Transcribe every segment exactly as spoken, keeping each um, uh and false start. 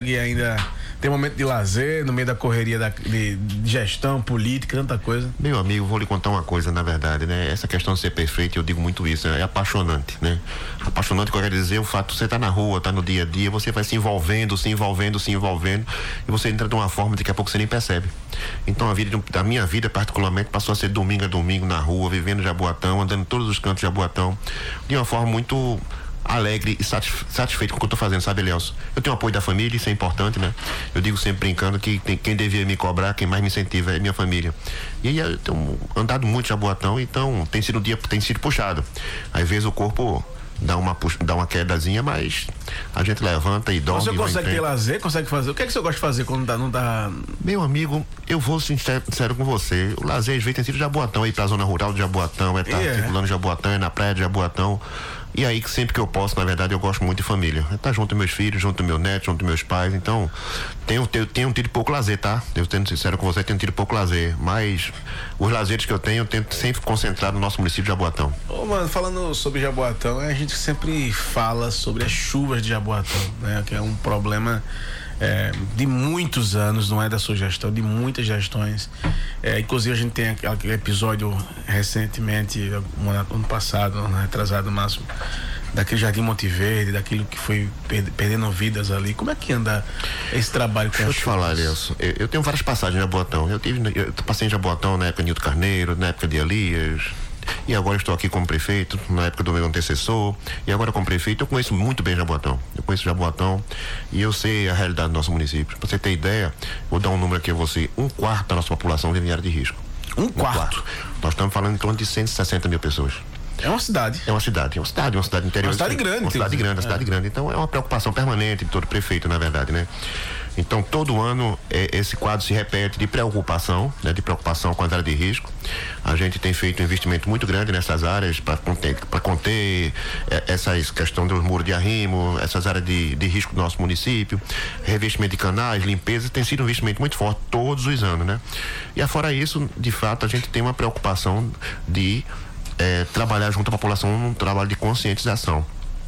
consegue ainda ter um momento de lazer no meio da correria da, de, de gestão, política, tanta coisa? Meu amigo, vou lhe contar uma coisa, na verdade, né? Essa questão de ser perfeito, eu digo muito isso, é apaixonante, né? Apaixonante, que eu quero dizer, o fato de você estar tá na rua, estar tá no dia a dia, você vai se envolvendo, se envolvendo, se envolvendo, e você entra de uma forma que daqui a pouco você nem percebe. Então a vida, a minha vida particularmente, passou a ser domingo a domingo na rua, vivendo Jaboatão, andando em todos os cantos de Jaboatão, de uma forma muito alegre e satisfeito com o que eu tô fazendo, sabe, Elielson? Eu tenho o apoio da família, isso é importante, né? Eu digo sempre brincando que tem, quem devia me cobrar, quem mais me incentiva é minha família. E aí eu tenho andado muito em Jaboatão, então tem sido um dia, tem sido puxado. Às vezes o corpo dá uma, dá uma quedazinha, mas a gente levanta e dorme. Você consegue ter lazer, consegue fazer? O que é que você gosta de fazer quando não dá... Meu amigo, eu vou ser sincero com você, o lazer às vezes tem sido Jaboatão, ir pra zona rural de Jaboatão, é estar tá yeah. circulando Jaboatão, é na praia de Jaboatão. E aí que sempre que eu posso, na verdade, eu gosto muito de família. É estar junto com meus filhos, junto com meu neto, junto com meus pais. Então, tenho, tenho, tenho tido pouco lazer, tá? Eu sendo sincero com você, tenho tido pouco lazer. Mas os lazeres que eu tenho, eu tento sempre concentrar no nosso município de Jaboatão. Ô, mano, falando sobre Jaboatão, a gente sempre fala sobre as chuvas de Jaboatão, né? Que é um problema é, de muitos anos, não é da sua gestão, de muitas gestões. É, inclusive a gente tem aquele episódio recentemente, ano passado, ano retrasado máximo, daquele Jardim Monte Verde, daquilo que foi per perdendo vidas ali. Como é que anda esse trabalho com Deixa as eu te falar, Elielson, eu, eu tenho várias passagens em Jaboatão. Eu tive, eu passei em Jaboatão na época de Nilton Carneiro, na época de Elias, e agora estou aqui como prefeito, na época do meu antecessor, e agora como prefeito. Eu conheço muito bem Jaboatão, eu conheço Jaboatão e eu sei a realidade do nosso município. Para você ter ideia, vou dar um número aqui a você: um quarto da nossa população vive em área de risco. Um, um quarto. quarto. Nós estamos falando em torno de cento e sessenta mil pessoas. É uma cidade. É uma cidade, é uma cidade, uma cidade interior. Uma cidade grande. Uma cidade grande, uma cidade grande. Então é uma preocupação permanente de todo prefeito, na verdade, né? Então todo ano é, esse quadro se repete de preocupação, né? De preocupação com as áreas de risco. A gente tem feito um investimento muito grande nessas áreas para conter, para conter é, essas questão dos muros de arrimo, essas áreas de, de risco do nosso município, revestimento de canais, limpeza, tem sido um investimento muito forte todos os anos, né? E afora isso, de fato, a gente tem uma preocupação de É, trabalhar junto à população num trabalho de conscientização.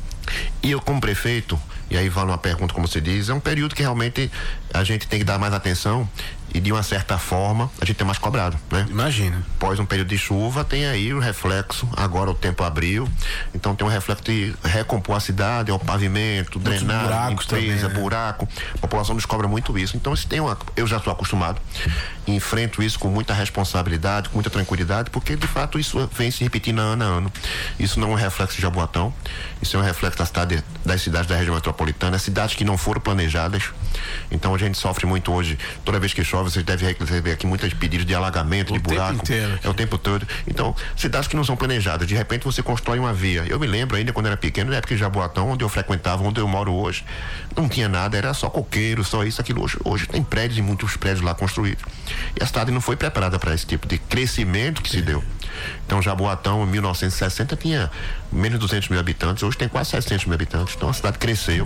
E eu, como prefeito, e aí vale uma pergunta, como você diz, é um período que realmente a gente tem que dar mais atenção e, de uma certa forma, a gente tem mais cobrado, né? Imagina. Após um período de chuva, tem aí o reflexo, agora o tempo abriu, então tem um reflexo de recompor a cidade, é o pavimento, muitos drenagem, limpeza, também, né? buraco. A população nos cobra muito isso. Então, se tem uma, eu já estou acostumado, enfrento isso com muita responsabilidade, com muita tranquilidade, porque de fato isso vem se repetindo ano a ano. Isso não é um reflexo de Jaboatão, isso é um reflexo da cidade, das cidades da região metropolitana, cidades que não foram planejadas. Então a gente sofre muito hoje, toda vez que chove, vocês devem receber aqui muitos pedidos de alagamento, o de buraco. Inteiro. É o tempo todo. Então, cidades que não são planejadas, de repente você constrói uma via. Eu me lembro ainda quando era pequeno, na época de Jaboatão, onde eu frequentava, onde eu moro hoje, não tinha nada, era só coqueiro, só isso, aquilo. Hoje, hoje tem prédios e muitos prédios lá construídos. E a cidade não foi preparada para esse tipo de crescimento que se deu. Então, Jaboatão, em mil novecentos e sessenta, tinha menos de duzentos mil habitantes, hoje tem quase setecentos mil habitantes. Então, a cidade cresceu,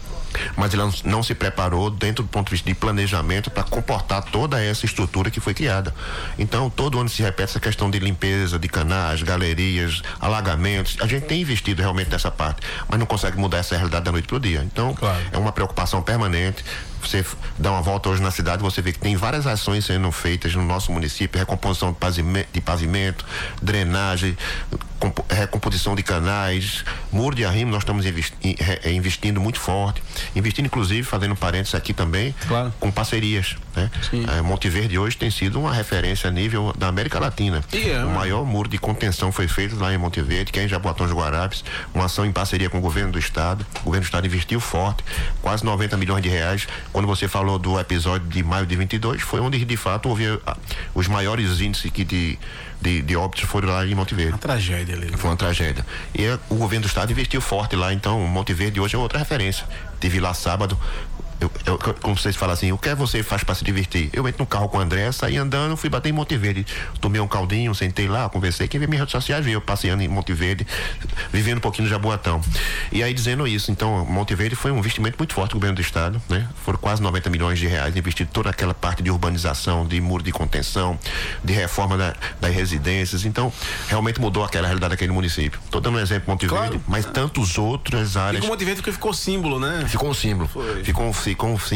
mas ela não se preparou dentro do ponto de vista de planejamento para comportar toda essa estrutura que foi criada. Então, todo ano se repete essa questão de limpeza de canais, galerias, alagamentos. A gente tem investido realmente nessa parte, mas não consegue mudar essa realidade da noite para o dia. Então, claro, é uma preocupação permanente. Você dá uma volta hoje na cidade, você vê que tem várias ações sendo feitas no nosso município: recomposição de pavimento, drenagem, recomposição de canais, muro de arrimo. Nós estamos investi investindo muito forte, investindo inclusive, fazendo parênteses aqui também, claro, com parcerias, né? É, Monte Verde hoje tem sido uma referência a nível da América Latina. Yeah. O maior muro de contenção foi feito lá em Monte Verde, que é em Jaboatão dos Guararapes, uma ação em parceria com o governo do estado. O governo do estado investiu forte, quase noventa milhões de reais. Quando você falou do episódio de maio de vinte e dois, foi onde de fato houve ah, os maiores índices que de, de, de óbitos foram lá em Monte Verde. Uma tragédia ali. Foi uma tragédia. E ah, o governo do estado investiu forte lá, então Monte Verde hoje é outra referência. Tive lá sábado. Eu, eu, como vocês falam assim, o que você faz para se divertir? Eu entro no carro com o André, saí andando, fui bater em Monte Verde, tomei um caldinho, sentei lá, conversei. Quem vê minhas redes sociais viu eu passeando em Monte Verde, vivendo um pouquinho no Jaboatão. E aí dizendo isso, então Monte Verde foi um investimento muito forte do governo do estado, né? Foram quase noventa milhões de reais investido toda aquela parte de urbanização, de muro de contenção, de reforma da, das residências. Então realmente mudou aquela realidade daquele município. Estou dando um exemplo Monte Verde, claro, mas tantos outras áreas. E o Monte Verde ficou símbolo, né? Ficou um símbolo. Foi. Ficou um ficou um